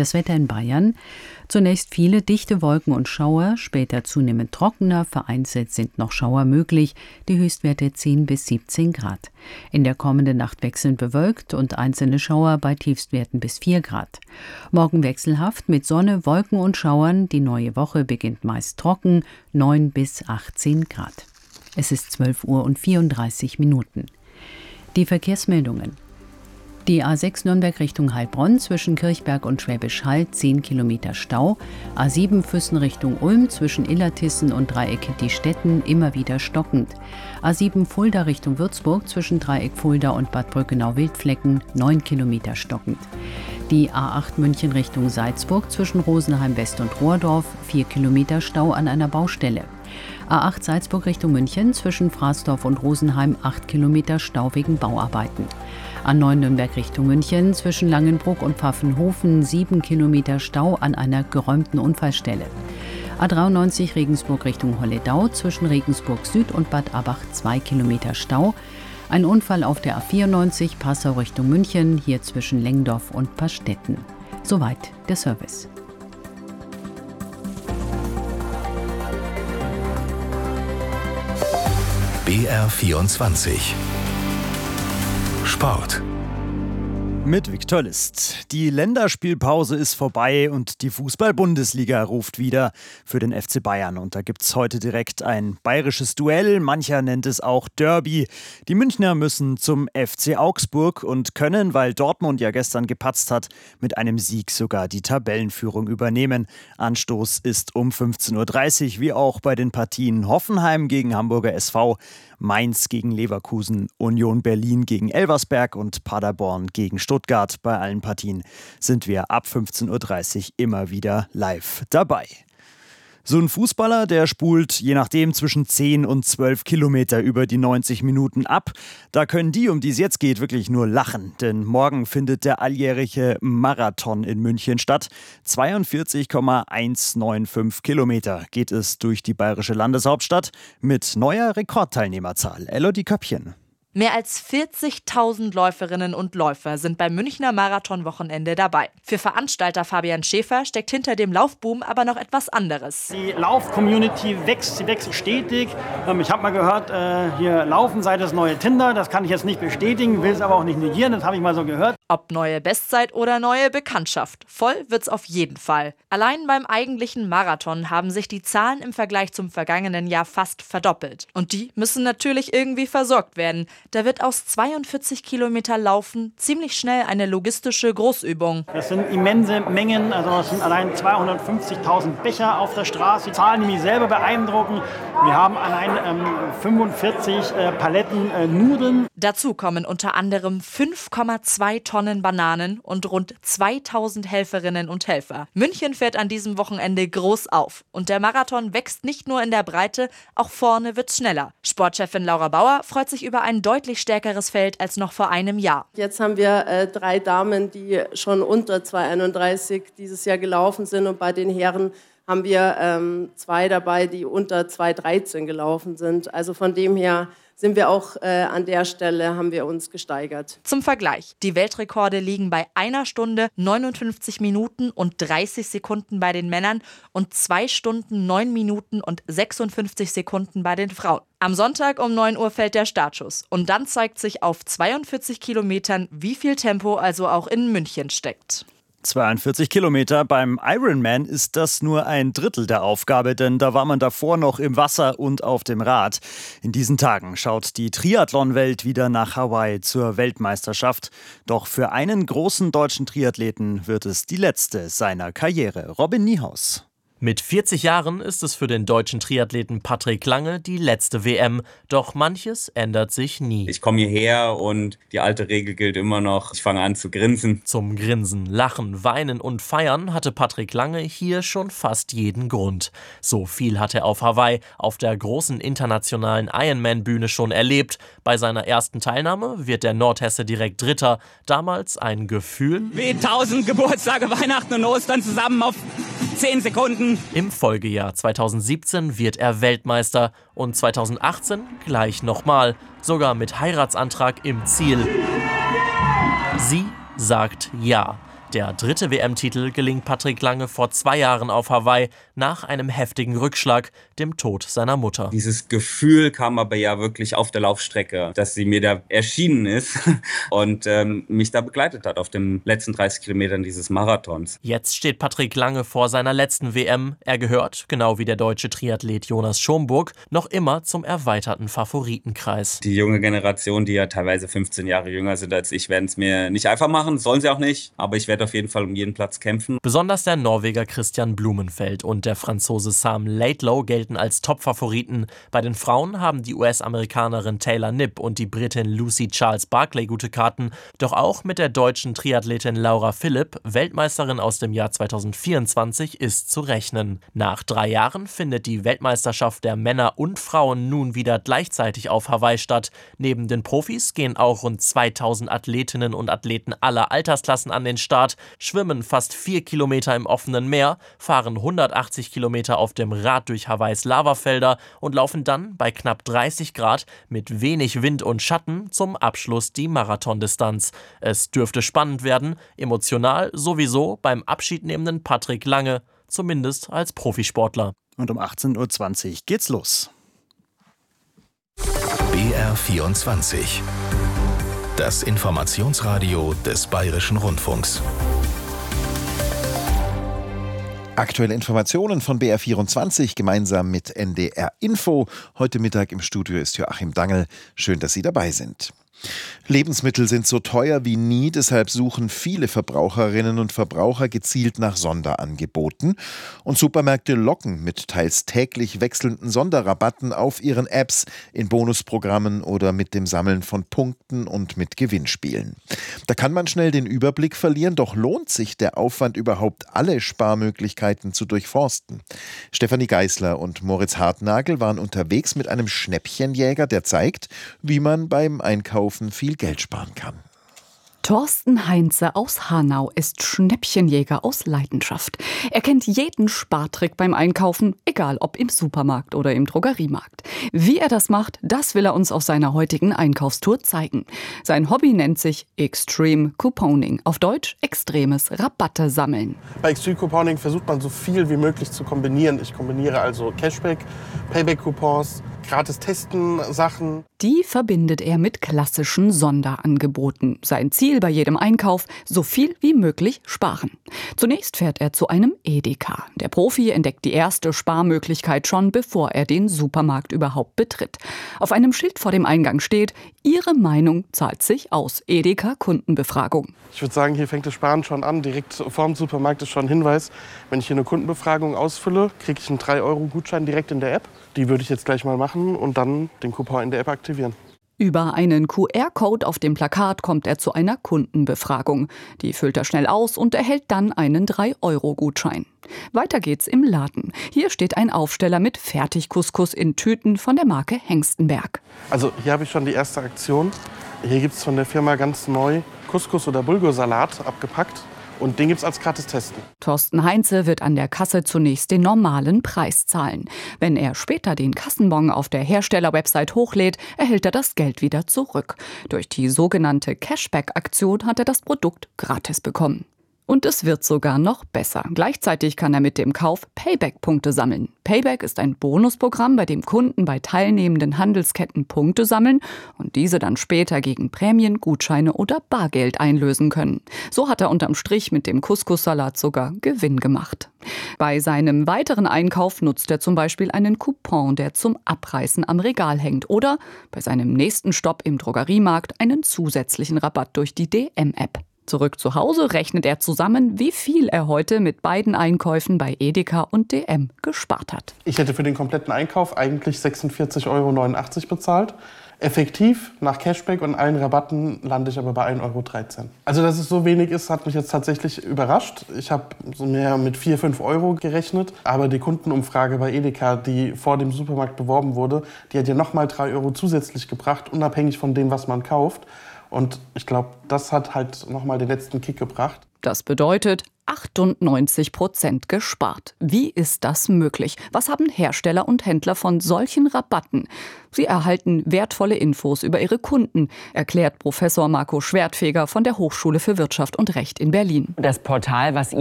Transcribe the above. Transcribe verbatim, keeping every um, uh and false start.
Das Wetter in Bayern: Zunächst viele dichte Wolken und Schauer, später zunehmend trockener, vereinzelt sind noch Schauer möglich, die Höchstwerte zehn bis siebzehn Grad. In der kommenden Nacht wechselnd bewölkt und einzelne Schauer bei Tiefstwerten bis vier Grad. Morgen wechselhaft mit Sonne, Wolken und Schauern, die neue Woche beginnt meist trocken, neun bis achtzehn Grad. Es ist zwölf Uhr und vierunddreißig Minuten. Die Verkehrsmeldungen. Die A sechs Nürnberg Richtung Heilbronn zwischen Kirchberg und Schwäbisch Hall zehn Kilometer Stau. A sieben Füssen Richtung Ulm zwischen Illertissen und Dreieck Diestetten immer wieder stockend. A sieben Fulda Richtung Würzburg zwischen Dreieck Fulda und Bad Brückenau-Wildflecken neun Kilometer stockend. Die A acht München Richtung Salzburg zwischen Rosenheim West und Rohrdorf vier Kilometer Stau an einer Baustelle. A acht Salzburg Richtung München zwischen Fraßdorf und Rosenheim acht Kilometer Stau wegen Bauarbeiten. A neun Nürnberg Richtung München zwischen Langenbruck und Pfaffenhofen sieben Kilometer Stau an einer geräumten Unfallstelle. A dreiundneunzig Regensburg Richtung Holledau zwischen Regensburg Süd und Bad Abach zwei Kilometer Stau. Ein Unfall auf der A vierundneunzig Passau Richtung München, hier zwischen Lengdorf und Pastetten. Soweit der Service. B R vierundzwanzig Sport. Mit Viktor List. Die Länderspielpause ist vorbei und die Fußball-Bundesliga ruft wieder für den F C Bayern. Und da gibt es heute direkt ein bayerisches Duell. Mancher nennt es auch Derby. Die Münchner müssen zum F C Augsburg und können, weil Dortmund ja gestern gepatzt hat, mit einem Sieg sogar die Tabellenführung übernehmen. Anstoß ist um fünfzehn Uhr dreißig, wie auch bei den Partien Hoffenheim gegen Hamburger S V, Mainz gegen Leverkusen, Union Berlin gegen Elversberg und Paderborn gegen Stuttgart. Bei allen Partien sind wir ab fünfzehn Uhr dreißig immer wieder live dabei. So ein Fußballer, der spult je nachdem zwischen zehn und zwölf Kilometer über die neunzig Minuten ab. Da können die, um die es jetzt geht, wirklich nur lachen. Denn morgen findet der alljährige Marathon in München statt. zweiundvierzig Komma hundertfünfundneunzig Kilometer geht es durch die bayerische Landeshauptstadt mit neuer Rekordteilnehmerzahl. Elodie Köppchen. Mehr als vierzigtausend Läuferinnen und Läufer sind beim Münchner Marathon-Wochenende dabei. Für Veranstalter Fabian Schäfer steckt hinter dem Laufboom aber noch etwas anderes. Die Lauf-Community wächst, sie wächst stetig. Ich habe mal gehört, hier Laufen sei das neue Tinder. Das kann ich jetzt nicht bestätigen, will es aber auch nicht negieren. Das habe ich mal so gehört. Ob neue Bestzeit oder neue Bekanntschaft, voll wird's auf jeden Fall. Allein beim eigentlichen Marathon haben sich die Zahlen im Vergleich zum vergangenen Jahr fast verdoppelt. Und die müssen natürlich irgendwie versorgt werden. Da wird aus zweiundvierzig Kilometer Laufen ziemlich schnell eine logistische Großübung. Das sind immense Mengen, also es sind allein zweihundertfünfzigtausend Becher auf der Straße. Die Zahlen, die mich selber beeindrucken. Wir haben allein ähm, fünfundvierzig äh, Paletten äh, Nudeln. Dazu kommen unter anderem fünf Komma zwei Tonnen Bananen und rund zweitausend Helferinnen und Helfer. München fährt an diesem Wochenende groß auf. Und der Marathon wächst nicht nur in der Breite, auch vorne wird's schneller. Sportchefin Laura Bauer freut sich über ein deutlich stärkeres Feld als noch vor einem Jahr. Jetzt haben wir äh, drei Damen, die schon unter zwei einunddreißig dieses Jahr gelaufen sind, und bei den Herren haben wir ähm, zwei dabei, die unter zwei dreizehn gelaufen sind. Also von dem her sind wir auch äh, an der Stelle, haben wir uns gesteigert. Zum Vergleich, die Weltrekorde liegen bei einer Stunde, neunundfünfzig Minuten und dreißig Sekunden bei den Männern und zwei Stunden, neun Minuten und sechsundfünfzig Sekunden bei den Frauen. Am Sonntag um neun Uhr fällt der Startschuss und dann zeigt sich auf zweiundvierzig Kilometern, wie viel Tempo also auch in München steckt. zweiundvierzig Kilometer. Beim Ironman ist das nur ein Drittel der Aufgabe, denn da war man davor noch im Wasser und auf dem Rad. In diesen Tagen schaut die Triathlon-Welt wieder nach Hawaii zur Weltmeisterschaft. Doch für einen großen deutschen Triathleten wird es die letzte seiner Karriere. Robin Niehaus. Mit vierzig Jahren ist es für den deutschen Triathleten Patrick Lange die letzte W M. Doch manches ändert sich nie. Ich komme hierher und die alte Regel gilt immer noch. Ich fange an zu grinsen. Zum Grinsen, Lachen, Weinen und Feiern hatte Patrick Lange hier schon fast jeden Grund. So viel hat er auf Hawaii auf der großen internationalen Ironman-Bühne schon erlebt. Bei seiner ersten Teilnahme wird der Nordhesse direkt Dritter. Damals ein Gefühl wie tausend Geburtstage, Weihnachten und Ostern zusammen auf zehn Sekunden. Im Folgejahr zweitausendsiebzehn wird er Weltmeister und zweitausendachtzehn gleich nochmal, sogar mit Heiratsantrag im Ziel. Sie sagt ja. Der dritte W M-Titel gelingt Patrick Lange vor zwei Jahren auf Hawaii nach einem heftigen Rückschlag, dem Tod seiner Mutter. Dieses Gefühl kam aber ja wirklich auf der Laufstrecke, dass sie mir da erschienen ist und ähm, mich da begleitet hat auf den letzten dreißig Kilometern dieses Marathons. Jetzt steht Patrick Lange vor seiner letzten W M. Er gehört, genau wie der deutsche Triathlet Jonas Schomburg, noch immer zum erweiterten Favoritenkreis. Die junge Generation, die ja teilweise fünfzehn Jahre jünger sind als ich, werden es mir nicht einfach machen, sollen sie auch nicht, aber ich werde auf jeden Fall um jeden Platz kämpfen. Besonders der Norweger Christian Blumenfeld und der Franzose Sam Laidlow gelten als Top-Favoriten. Bei den Frauen haben die U S-Amerikanerin Taylor Knipp und die Britin Lucy Charles Barclay gute Karten. Doch auch mit der deutschen Triathletin Laura Philipp, Weltmeisterin aus dem Jahr zweitausendvierundzwanzig, ist zu rechnen. Nach drei Jahren findet die Weltmeisterschaft der Männer und Frauen nun wieder gleichzeitig auf Hawaii statt. Neben den Profis gehen auch rund zweitausend Athletinnen und Athleten aller Altersklassen an den Start, schwimmen fast vier Kilometer im offenen Meer, fahren hundertachtzig Kilometer auf dem Rad durch Hawaiis Lavafelder und laufen dann bei knapp dreißig Grad mit wenig Wind und Schatten zum Abschluss die Marathondistanz. Es dürfte spannend werden, emotional sowieso beim abschiednehmenden Patrick Lange, zumindest als Profisportler. Und um achtzehn Uhr zwanzig geht's los. B R vierundzwanzig. Das Informationsradio des Bayerischen Rundfunks. Aktuelle Informationen von B R vierundzwanzig gemeinsam mit N D R Info. Heute Mittag im Studio ist Joachim Dangl. Schön, dass Sie dabei sind. Lebensmittel sind so teuer wie nie, deshalb suchen viele Verbraucherinnen und Verbraucher gezielt nach Sonderangeboten. Und Supermärkte locken mit teils täglich wechselnden Sonderrabatten auf ihren Apps, in Bonusprogrammen oder mit dem Sammeln von Punkten und mit Gewinnspielen. Da kann man schnell den Überblick verlieren, doch lohnt sich der Aufwand überhaupt, alle Sparmöglichkeiten zu durchforsten? Stefanie Geisler und Moritz Hartnagel waren unterwegs mit einem Schnäppchenjäger, der zeigt, wie man beim Einkaufen viel Geld sparen kann. Thorsten Heinze aus Hanau ist Schnäppchenjäger aus Leidenschaft. Er kennt jeden Spartrick beim Einkaufen, egal ob im Supermarkt oder im Drogeriemarkt. Wie er das macht, das will er uns auf seiner heutigen Einkaufstour zeigen. Sein Hobby nennt sich Extreme Couponing, auf Deutsch extremes Rabatte sammeln. Bei Extreme Couponing versucht man so viel wie möglich zu kombinieren. Ich kombiniere also Cashback, Payback-Coupons, gratis testen Sachen. Die verbindet er mit klassischen Sonderangeboten. Sein Ziel bei jedem Einkauf: so viel wie möglich sparen. Zunächst fährt er zu einem Edeka. Der Profi entdeckt die erste Sparmöglichkeit schon, bevor er den Supermarkt überhaupt betritt. Auf einem Schild vor dem Eingang steht: Ihre Meinung zahlt sich aus. Edeka Kundenbefragung. Ich würde sagen, hier fängt das Sparen schon an. Direkt vor dem Supermarkt ist schon ein Hinweis. Wenn ich hier eine Kundenbefragung ausfülle, kriege ich einen drei Euro Gutschein direkt in der App. Die würde ich jetzt gleich mal machen und dann den Coupon in der App aktivieren. Über einen Q R-Code auf dem Plakat kommt er zu einer Kundenbefragung. Die füllt er schnell aus und erhält dann einen drei Euro Gutschein. Weiter geht's im Laden. Hier steht ein Aufsteller mit Fertigcouscous in Tüten von der Marke Hengstenberg. Also hier habe ich schon die erste Aktion. Hier gibt es von der Firma ganz neu Couscous- oder Bulgursalat abgepackt. Und den gibt's als gratis Testen. Thorsten Heinze wird an der Kasse zunächst den normalen Preis zahlen. Wenn er später den Kassenbon auf der Herstellerwebsite hochlädt, erhält er das Geld wieder zurück. Durch die sogenannte Cashback-Aktion hat er das Produkt gratis bekommen. Und es wird sogar noch besser. Gleichzeitig kann er mit dem Kauf Payback-Punkte sammeln. Payback ist ein Bonusprogramm, bei dem Kunden bei teilnehmenden Handelsketten Punkte sammeln und diese dann später gegen Prämien, Gutscheine oder Bargeld einlösen können. So hat er unterm Strich mit dem Couscous-Salat sogar Gewinn gemacht. Bei seinem weiteren Einkauf nutzt er zum Beispiel einen Coupon, der zum Abreißen am Regal hängt. Oder bei seinem nächsten Stopp im Drogeriemarkt einen zusätzlichen Rabatt durch die D M-App. Zurück zu Hause rechnet er zusammen, wie viel er heute mit beiden Einkäufen bei Edeka und D M gespart hat. Ich hätte für den kompletten Einkauf eigentlich sechsundvierzig Euro neunundachtzig bezahlt. Effektiv, nach Cashback und allen Rabatten, lande ich aber bei ein Euro dreizehn. Also, dass es so wenig ist, hat mich jetzt tatsächlich überrascht. Ich habe so mehr mit vier, fünf Euro gerechnet. Aber die Kundenumfrage bei Edeka, die vor dem Supermarkt beworben wurde, die hat ja nochmal drei Euro zusätzlich gebracht, unabhängig von dem, was man kauft. Und ich glaube, das hat halt nochmal den letzten Kick gebracht. Das bedeutet achtundneunzig Prozent gespart. Wie ist das möglich? Was haben Hersteller und Händler von solchen Rabatten? Sie erhalten wertvolle Infos über ihre Kunden, erklärt Professor Marco Schwertfeger von der Hochschule für Wirtschaft und Recht in Berlin. Das Portal, was